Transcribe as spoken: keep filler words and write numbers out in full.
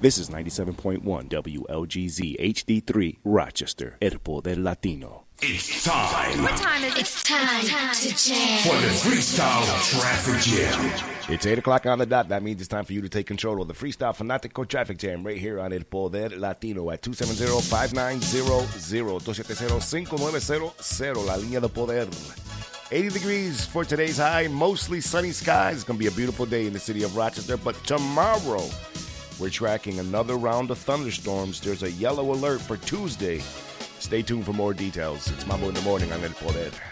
This is ninety-seven point one W L G Z H D three, Rochester, El Poder Latino. It's time. What time is it? It's time, time to jam. For the Freestyle Traffic Jam. It's eight o'clock on the dot. That means it's time for you to take control of the Freestyle Fanatico Traffic Jam right here on El Poder Latino at two seven zero, five nine zero zero, two seven zero, five nine zero zero, La Línea de Poder. eighty degrees for today's high, mostly sunny skies. It's going to be a beautiful day in the city of Rochester, but tomorrow we're tracking another round of thunderstorms. There's a yellow alert for Tuesday. Stay tuned for more details. It's Mambo in the Morning on El Poder.